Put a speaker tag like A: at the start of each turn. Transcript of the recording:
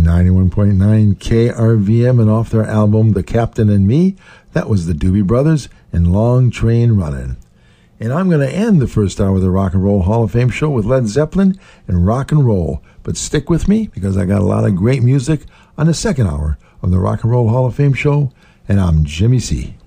A: 91.9 KRVM, and off their album The Captain and Me, that was the Doobie Brothers and Long Train Runnin'. And I'm going to end the first hour of the Rock and Roll Hall of Fame show with Led Zeppelin and Rock and Roll. But stick with me because I got a lot of great music on the second hour of the Rock and Roll Hall of Fame show, and I'm Jimmy C.